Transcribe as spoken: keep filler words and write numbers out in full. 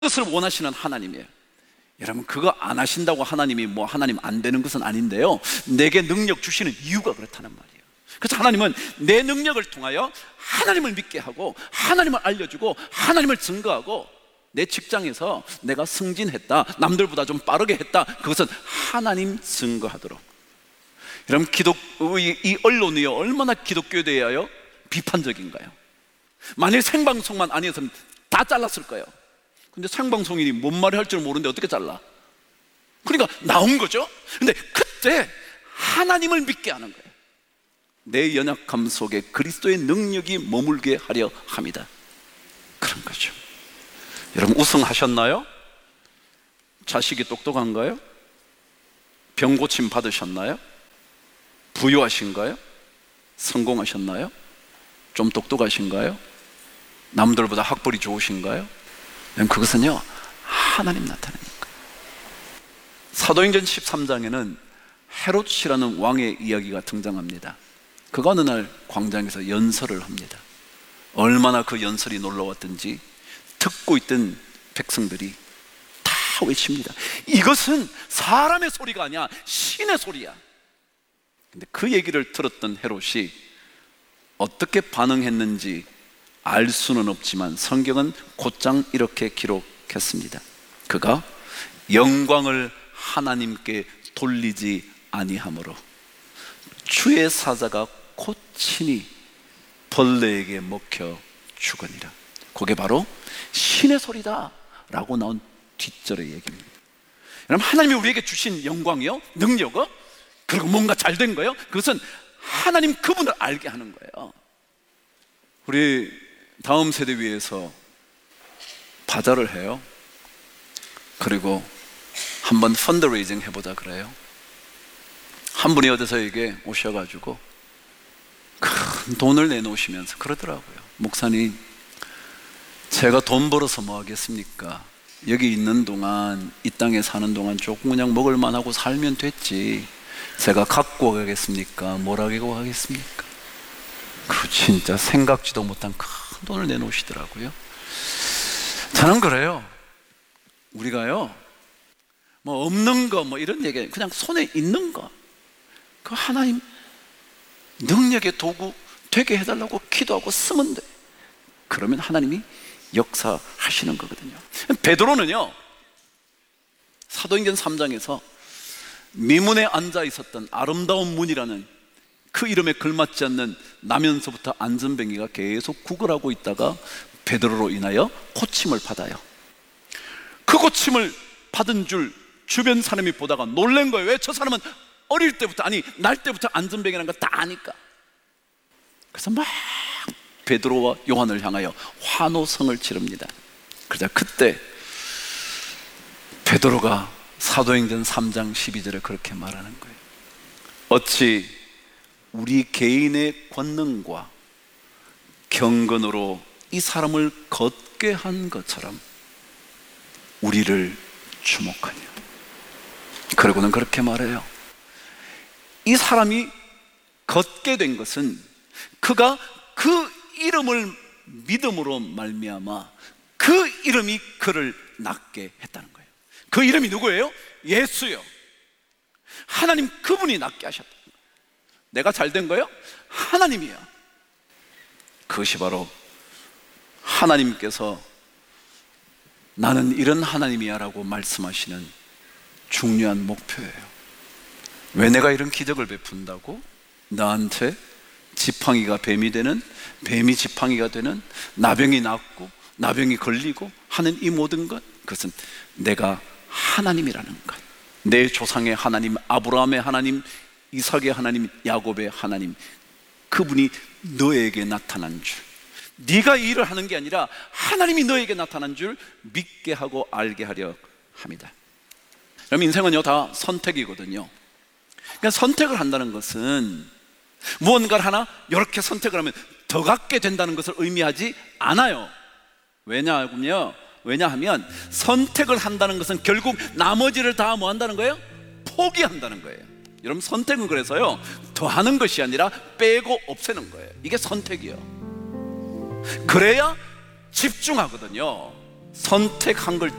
것을 원하시는 하나님이에요. 여러분, 그거 안 하신다고 하나님이 뭐 하나님 안 되는 것은 아닌데요, 내게 능력 주시는 이유가 그렇다는 말이에요. 그래서 하나님은 내 능력을 통하여 하나님을 믿게 하고 하나님을 알려주고 하나님을 증거하고, 내 직장에서 내가 승진했다, 남들보다 좀 빠르게 했다, 그것은 하나님 증거하도록. 여러분, 기독, 이, 이 언론이 얼마나 기독교에 대하여 비판적인가요? 만일 생방송만 아니었으면 다 잘랐을 거예요. 근데 생방송인이 뭔 말을 할 줄 모르는데 어떻게 잘라? 그러니까 나온 거죠. 근데 그때 하나님을 믿게 하는 거예요. 내 연약함 속에 그리스도의 능력이 머물게 하려 합니다. 그런 거죠. 여러분, 우승하셨나요? 자식이 똑똑한가요? 병 고침 받으셨나요? 부유하신가요? 성공하셨나요? 좀 똑똑하신가요? 남들보다 학벌이 좋으신가요? 그것은요, 하나님 나타내는 거예요. 사도행전 십삼 장에는 헤롯이라는 왕의 이야기가 등장합니다. 그가 어느 날 광장에서 연설을 합니다. 얼마나 그 연설이 놀라웠던지 듣고 있던 백성들이 다 외칩니다. 이것은 사람의 소리가 아니야, 신의 소리야. 근데 그 얘기를 들었던 헤롯이 어떻게 반응했는지 알 수는 없지만 성경은 곧장 이렇게 기록했습니다. 그가 영광을 하나님께 돌리지 아니하므로 주의 사자가 곧 친히 벌레에게 먹혀 죽으니라. 그게 바로 신의 소리다 라고 나온 뒷절의 얘기입니다. 여러분, 하나님이 우리에게 주신 영광이요, 능력이요, 그리고 뭔가 잘 된 거예요, 그것은 하나님 그분을 알게 하는 거예요. 우리 다음 세대 위해서 바자를 해요. 그리고 한번 펀드레이징 해보자 그래요. 한 분이 어디서에게 오셔가지고 큰 돈을 내놓으시면서 그러더라고요. 목사님, 제가 돈 벌어서 뭐 하겠습니까? 여기 있는 동안, 이 땅에 사는 동안 조금 그냥 먹을 만하고 살면 됐지, 제가 갖고 가겠습니까? 뭘 하고 가겠습니까? 그 진짜 생각지도 못한 큰 돈을 내놓으시더라고요. 저는 그래요. 우리가요, 뭐 없는 거 뭐 이런 얘기, 그냥 손에 있는 거, 그 하나님 능력의 도구 되게 해달라고 기도하고 쓰면 돼. 그러면 하나님이 역사하시는 거거든요. 베드로는요, 사도행전 삼 장에서 미문에 앉아 있었던 아름다운 문이라는 그 이름에 걸맞지 않는 나면서부터 안전뱅이가 계속 구걸하고 있다가 베드로로 인하여 고침을 받아요. 그 고침을 받은 줄 주변 사람이 보다가 놀란 거예요. 왜? 저 사람은 어릴 때부터, 아니 날 때부터 안전뱅이라는 거 다 아니까. 그래서 막 베드로와 요한을 향하여 환호성을 지릅니다. 그러자 그때 베드로가 사도행전 삼 장 십이 절에 그렇게 말하는 거예요. 어찌 우리 개인의 권능과 경건으로 이 사람을 걷게 한 것처럼 우리를 주목하냐. 그리고는 그렇게 말해요. 이 사람이 걷게 된 것은 그가 그 이름을 믿음으로 말미암아 그 이름이 그를 낫게 했다는 거예요. 그 이름이 누구예요? 예수요. 하나님 그분이 낫게 하셨다. 내가 잘 된 거예요? 하나님이야. 그것이 바로 하나님께서 나는 이런 하나님이야 라고 말씀하시는 중요한 목표예요. 왜 내가 이런 기적을 베푼다고? 나한테 지팡이가 뱀이 되는, 뱀이 지팡이가 되는, 나병이 낫고 나병이 걸리고 하는 이 모든 것, 그것은 내가 하나님이라는 것, 내 조상의 하나님, 아브라함의 하나님, 이삭의 하나님, 야곱의 하나님, 그분이 너에게 나타난 줄, 네가 이 일을 하는 게 아니라 하나님이 너에게 나타난 줄 믿게 하고 알게 하려 합니다. 여러분, 인생은요 다 선택이거든요. 그러니까 선택을 한다는 것은 무언가를 하나 이렇게 선택을 하면 더 갖게 된다는 것을 의미하지 않아요. 왜냐하면요, 왜냐하면 선택을 한다는 것은 결국 나머지를 다 뭐 한다는 거예요? 포기한다는 거예요. 여러분, 선택은 그래서요 더 하는 것이 아니라 빼고 없애는 거예요. 이게 선택이요. 그래야 집중하거든요. 선택한 걸